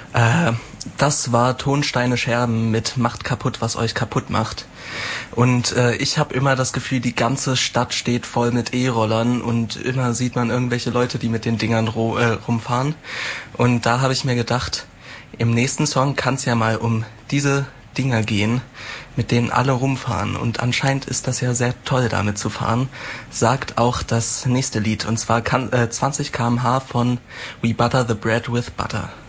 Das war Tonsteine Scherben mit Macht kaputt, was euch kaputt macht. Und ich habe immer das Gefühl, die ganze Stadt steht voll mit E-Rollern und immer sieht man irgendwelche Leute, die mit den Dingern rumfahren. Und da habe ich mir gedacht, im nächsten Song kann es ja mal um diese Dinger gehen, mit denen alle rumfahren. Und anscheinend ist das ja sehr toll, damit zu fahren, sagt auch das nächste Lied. Und zwar 20 km/h von We Butter the Bread with Butter.